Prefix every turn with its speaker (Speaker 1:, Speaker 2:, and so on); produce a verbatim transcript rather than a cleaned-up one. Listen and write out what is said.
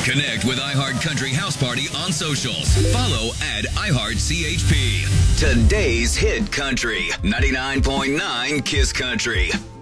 Speaker 1: Connect with iHeart Country House Party on socials. Follow at iHeartCHP. Today's hit country, ninety-nine point nine Kiss Country.